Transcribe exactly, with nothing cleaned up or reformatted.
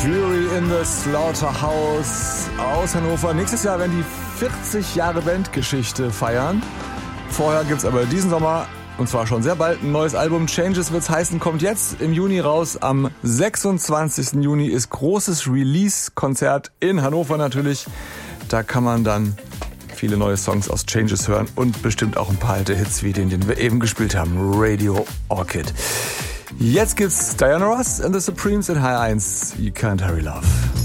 Jury in the Slaughterhouse aus Hannover. Nächstes Jahr werden die vierzig Jahre Bandgeschichte feiern. Vorher gibt's aber diesen Sommer, und zwar schon sehr bald, ein neues Album. Changes wird's heißen, kommt jetzt im Juni raus. Am sechsundzwanzigsten Juni ist großes Release-Konzert in Hannover natürlich. Da kann man dann viele neue Songs aus Changes hören und bestimmt auch ein paar alte Hits wie den, den wir eben gespielt haben, Radio Orchid. Jetzt gibt's Diana Ross and the Supremes in H eins. You Can't Hurry Love.